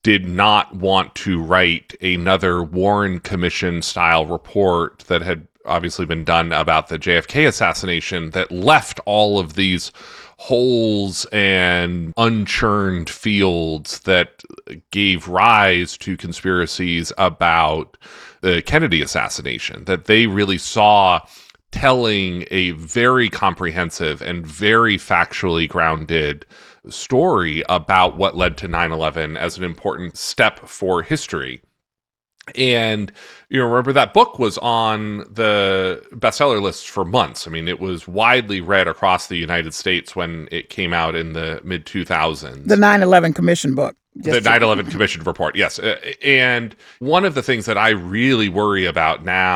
did not want to write another Warren Commission style report that had obviously been done about the JFK assassination that left all of these holes and unchurned fields that gave rise to conspiracies about the Kennedy assassination, that they really saw telling a very comprehensive and very factually grounded story about what led to 9/11 as an important step for history. And, remember that book was on the bestseller lists for months. I mean, it was widely read across the United States when it came out in the mid-2000s. The 9/11 Commission book. The 9/11 Commission report, yes. And one of the things that I really worry about now